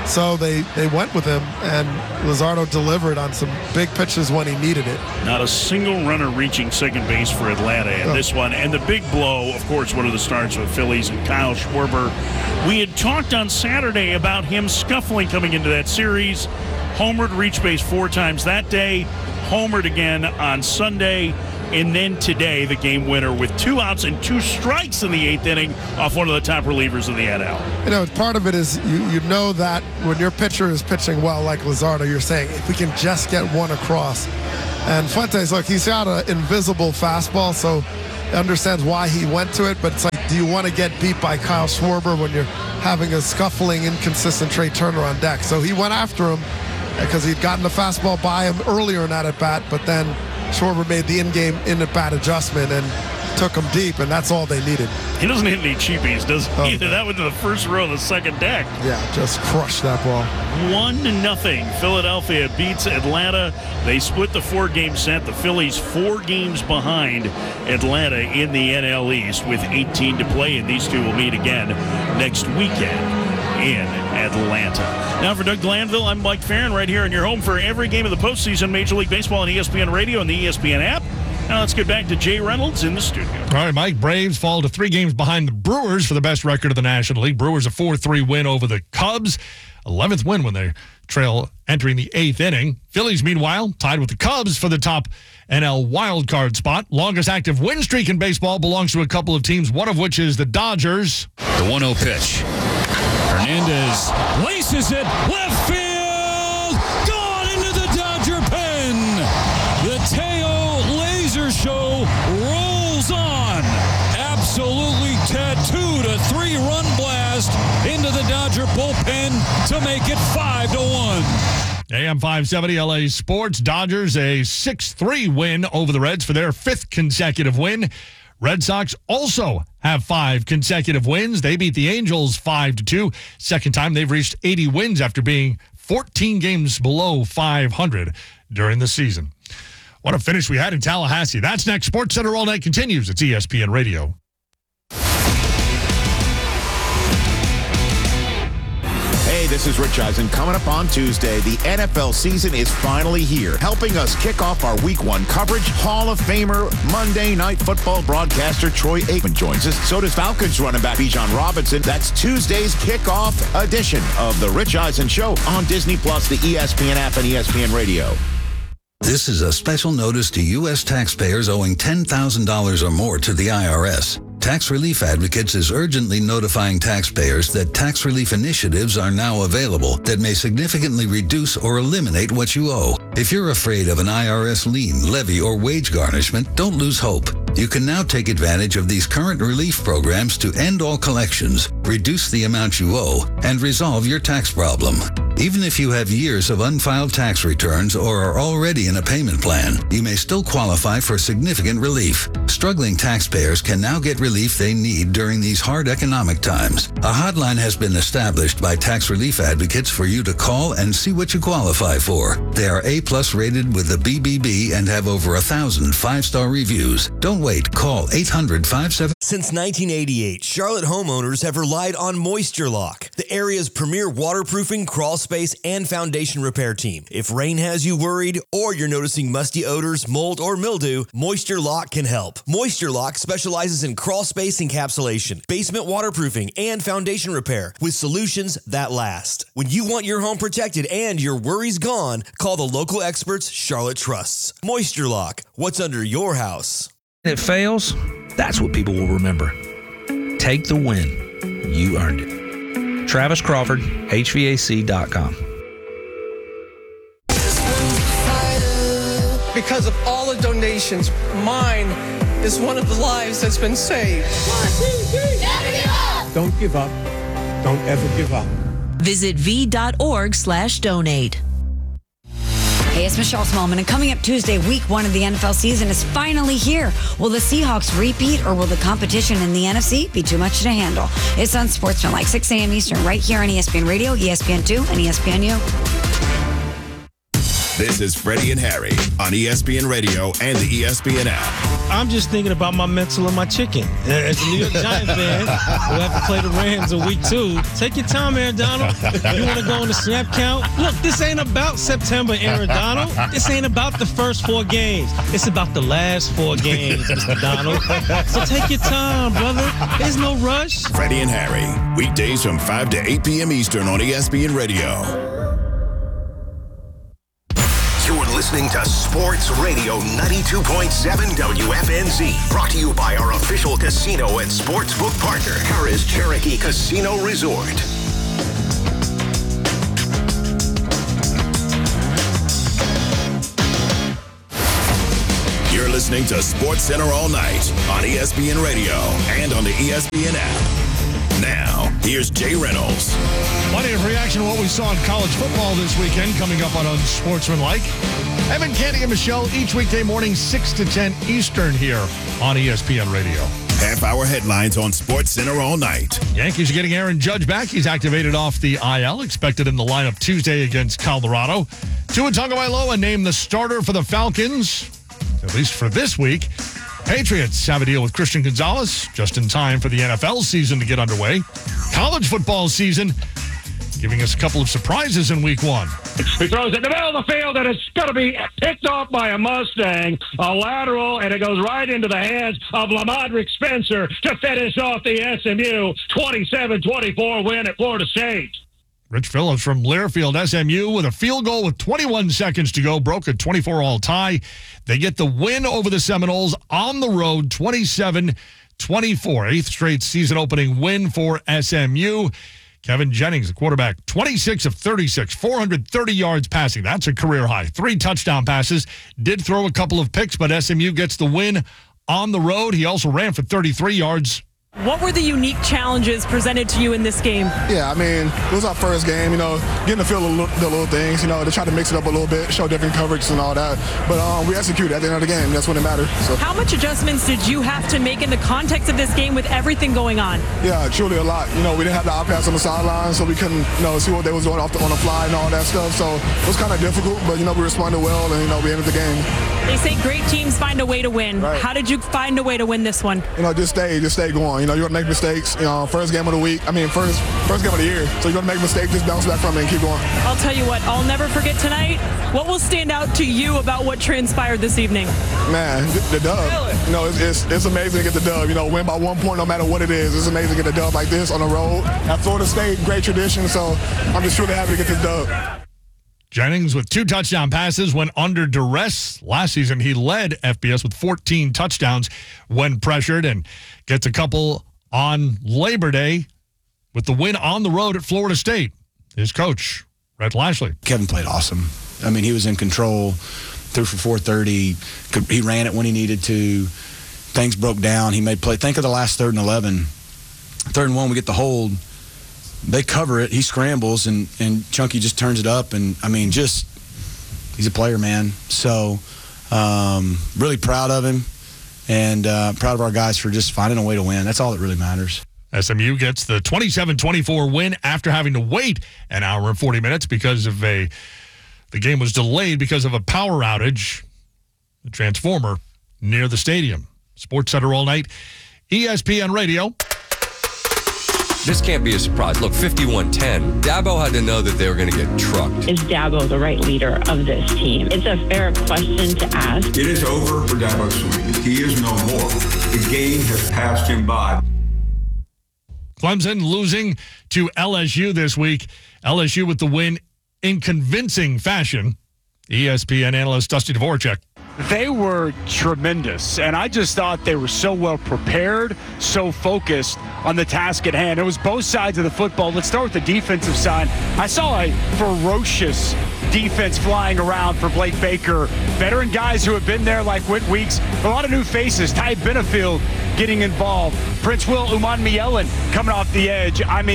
So they, they went with him, and Luzardo delivered on some big pitches when he needed it. Not a single runner reaching second base for Atlanta in Oh. this one. And the big blow, of course, one of the starts with Phillies and Kyle Schwarber. We had talked on Saturday about him scuffling coming into that series. Homered, reached base four times that day. Homered again on Sunday. And then today, the game winner with two outs and two strikes in the eighth inning off one of the top relievers in the N L. You know, part of it is you, you know that when your pitcher is pitching well like Luzardo, you're saying, if we can just get one across. And Fuentes, look, he's got an invisible fastball, so he understands why he went to it, but it's like, do you want to get beat by Kyle Schwarber when you're having a scuffling, inconsistent Trey Turner on deck? So he went after him because he'd gotten the fastball by him earlier in that at-bat, but then Schwarber made the in-game in-at-bat adjustment and took him deep, and that's all they needed. He doesn't hit any cheapies, does he? Oh, Either no. that went to the first row of the second deck. Yeah, just crushed that ball. One to nothing. Philadelphia beats Atlanta. They split the four-game set. The Phillies four games behind Atlanta in the N L East with eighteen to play, and these two will meet again next weekend in Atlanta. Now for Doug Glanville, I'm Mike Farron right here in your home for every game of the postseason, Major League Baseball on E S P N Radio and the E S P N app. Now let's get back to Jay Reynolds in the studio. All right, Mike. Braves fall to three games behind the Brewers for the best record of the National League. Brewers a four three win over the Cubs. eleventh win when they trail entering the eighth inning. Phillies, meanwhile, tied with the Cubs for the top N L wildcard spot. Longest active win streak in baseball belongs to a couple of teams, one of which is the Dodgers. The one oh pitch. Hernandez laces it left field. Gone into the Dodger pen. The Teo Laser Show rolls on. Absolutely tattooed a three-run blast into the Dodger bullpen to make it five to one. A M five seventy L A Sports. Dodgers a six three win over the Reds for their fifth consecutive win. Red Sox also have five consecutive wins. They beat the Angels five to two. Second time they've reached eighty wins after being fourteen games below five hundred during the season. What a finish we had in Tallahassee. That's next. Sports Center All Night continues. It's E S P N Radio. Hey, this is Rich Eisen. Coming up on Tuesday, the N F L season is finally here. Helping us kick off our week one coverage, Hall of Famer, Monday Night Football broadcaster Troy Aikman joins us. So does Falcons running back Bijan Robinson. That's Tuesday's kickoff edition of the Rich Eisen Show on Disney Plus, the E S P N app, and E S P N Radio. This is a special notice to U S taxpayers owing ten thousand dollars or more to the I R S. Tax Relief Advocates is urgently notifying taxpayers that tax relief initiatives are now available that may significantly reduce or eliminate what you owe. If you're afraid of an I R S lien, levy, or wage garnishment, don't lose hope. You can now take advantage of these current relief programs to end all collections, reduce the amount you owe, and resolve your tax problem. Even if you have years of unfiled tax returns or are already in a payment plan, you may still qualify for significant relief. Struggling taxpayers can now get relief they need during these hard economic times. A hotline has been established by Tax Relief Advocates for you to call and see what you qualify for. They are A-plus rated with the B B B and have over a thousand five-star reviews. Don't wait. Call eight hundred, five seven... Since nineteen eighty-eight, Charlotte homeowners have relied on Moisture Lock, the area's premier waterproofing, crawl space, and foundation repair team. If rain has you worried or you're noticing musty odors, mold, or mildew, Moisture Lock can help. Moisture Lock specializes in crawl space encapsulation, basement waterproofing, and foundation repair with solutions that last. When you want your home protected and your worries gone, call the local experts Charlotte trusts. Moisture Lock, what's under your house? If it fails, that's what people will remember. Take the win. You earned it. Travis Crawford, H V A C dot com. Because of all the donations, mine is one of the lives that's been saved. Don't give up. Don't ever give up. Visit v.org slash donate. Hey, it's Michelle Smallman, and coming up Tuesday, week one of the N F L season is finally here. Will the Seahawks repeat, or will the competition in the N F C be too much to handle? It's on Sportsman, like six a.m. Eastern, right here on E S P N Radio, E S P N two, and E S P N U. This is Freddie and Harry on E S P N Radio and the E S P N app. I'm just thinking about my mental and my chicken. As a New York Giants fan, we'll have to play the Rams in week two. Take your time, Aaron Donald. You want to go on the snap count? Look, this ain't about September, Aaron Donald. This ain't about the first four games. It's about the last four games, Mister Donald. So take your time, brother. There's no rush. Freddie and Harry, weekdays from five to eight p.m. Eastern on E S P N Radio. You're listening to Sports Radio ninety-two point seven W F N Z. Brought to you by our official casino and sportsbook partner, Harrah's Cherokee Casino Resort. You're listening to Sports Center all night on E S P N Radio and on the E S P N app. Now, here's Jay Reynolds. Plenty of reaction to what we saw in college football this weekend coming up on Unsportsmanlike. Evan, Candy, and Michelle each weekday morning, six to ten Eastern here on E S P N Radio. Half-hour headlines on Sports Center all night. Yankees are getting Aaron Judge back. He's activated off the I L, expected in the lineup Tuesday against Colorado. Tua Tagovailoa named the starter for the Falcons, at least for this week. Patriots have a deal with Christian Gonzalez just in time for the N F L season to get underway. College football season giving us a couple of surprises in week one. He throws it in the middle of the field, and it's going to be picked off by a Mustang, a lateral, and it goes right into the hands of Lamadrick Spencer to finish off the S M U twenty-seven twenty-four win at Florida State. Rich Phillips from Learfield, S M U, with a field goal with twenty-one seconds to go, broke a twenty-four all tie. They get the win over the Seminoles on the road, twenty-seven twenty-four. Eighth straight season-opening win for S M U. Kevin Jennings, the quarterback, twenty-six of thirty-six, four hundred thirty yards passing. That's a career high. Three touchdown passes. Did throw a couple of picks, but S M U gets the win on the road. He also ran for thirty-three yards. What were the unique challenges presented to you in this game? Yeah, I mean, it was our first game, you know, getting to feel the little, the little things, you know, to try to mix it up a little bit, show different coverage and all that. But um, we executed at the end of the game. That's when it mattered. So. How much adjustments did you have to make in the context of this game with everything going on? Yeah, truly a lot. You know, we didn't have the iPads on the sideline, so we couldn't, you know, see what they was doing off the, on the fly and all that stuff. So it was kind of difficult, but, you know, we responded well, and, you know, we ended the game. They say great teams find a way to win. Right. How did you find a way to win this one? You know, just stay, just stay going. You know, you're going to make mistakes. You know, first game of the week. I mean, first first game of the year. So you're going to make mistakes, just bounce back from it and keep going. I'll tell you what, I'll never forget tonight. What will stand out to you about what transpired this evening? Man, the, the dub. You know, it's, it's, it's amazing to get the dub. You know, win by one point no matter what it is. It's amazing to get a dub like this on the road. At Florida State, great tradition. So I'm just truly happy to get this dub. Jennings with two touchdown passes when under duress. Last season, he led F B S with fourteen touchdowns when pressured and gets a couple on Labor Day with the win on the road at Florida State. His coach, Rhett Lashley. Kevin played awesome. I mean, he was in control, threw for four thirty. Could, he ran it when he needed to. Things broke down. He made play. Think of the last third and eleven. Third and one, we get the hold. They cover it. He scrambles, and, and Chunky just turns it up. And, I mean, just, he's a player, man. So, um, really proud of him. And uh, proud of our guys for just finding a way to win. That's all that really matters. S M U gets the twenty-seven twenty-four win after having to wait an hour and forty minutes because of a, the game was delayed because of a power outage, the transformer near the stadium. Sports Center all night, E S P N Radio. This can't be a surprise. Look, fifty-one ten. Dabo had to know that they were going to get trucked. Is Dabo the right leader of this team? It's a fair question to ask. It is over for Dabo Swinney. He is no more. The game has passed him by. Clemson losing to L S U this week. L S U with the win in convincing fashion. E S P N analyst Dusty Dvorak. They were tremendous, and I just thought they were so well prepared, so focused on the task at hand. It was both sides of the football. Let's start with the defensive side. I saw a ferocious defense flying around for Blake Baker. Veteran guys who have been there like Whit Weeks. A lot of new faces. Ty Benefield getting involved. Prince Will Umanmielen coming off the edge. I mean,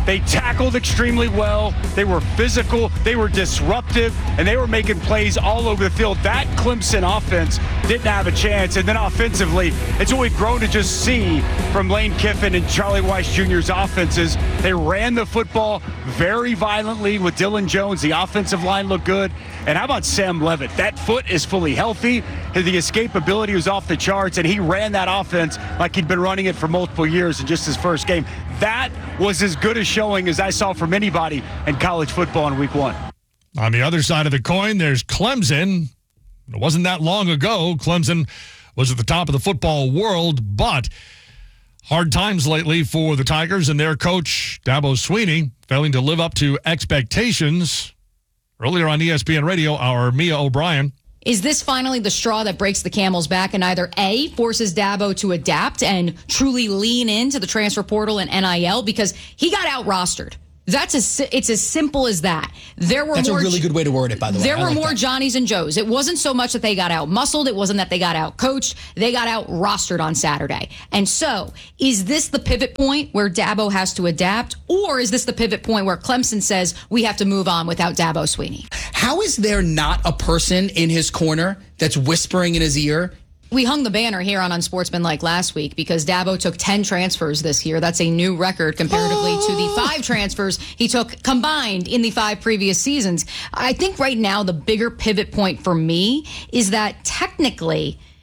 They tackled extremely well. They were physical. They were disruptive, and they were making plays all over the field. That Clemson offense didn't have a chance. And then offensively, it's what we've grown to just see from Lane Kiffin and Charlie Weiss Junior's offenses. They ran the football very violently with Dylan Jones. The offensive line looked good. And how about Sam Levitt? That foot is fully healthy. The escapability was off the charts, and he ran that offense like he'd been running it for multiple years in just his first game. That was as good a showing as I saw from anybody in college football in week one. On the other side of the coin, there's Clemson. It wasn't that long ago. Clemson was at the top of the football world, but hard times lately for the Tigers and their coach, Dabo Swinney, failing to live up to expectations. Earlier on E S P N Radio, our Mia O'Brien. Is this finally the straw that breaks the camel's back and either A, forces Dabo to adapt and truly lean into the transfer portal and N I L, because he got out-rostered? That's as, it's as simple as that. There were That's more, a really good way to word it, by the way. There I were like more that. Johnnies and Joes. It wasn't so much that they got out-muscled. It wasn't that they got out-coached. They got out-rostered on Saturday. And so, is this the pivot point where Dabo has to adapt, or is this the pivot point where Clemson says we have to move on without Dabo Swinney? How is there not a person in his corner that's whispering in his ear? We hung the banner here on Unsportsmanlike last week because Dabo took ten transfers this year. That's a new record comparatively oh. to the five transfers he took combined in the five previous seasons. I think right now the bigger pivot point for me is that technically